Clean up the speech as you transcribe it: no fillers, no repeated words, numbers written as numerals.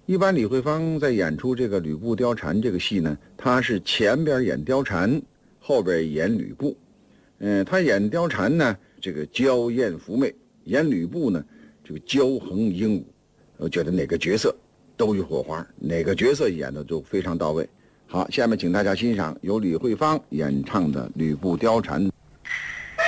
一般李慧芳在演出这个吕布貂蝉这个戏呢，她是前边演貂蝉，后边演吕布。她演貂蝉呢，这个娇艳妩媚；演吕布呢，这个骄横英武。我觉得哪个角色都有火花，哪个角色演的都非常到位。好，下面请大家欣赏由李慧芳演唱的《吕布貂蝉》。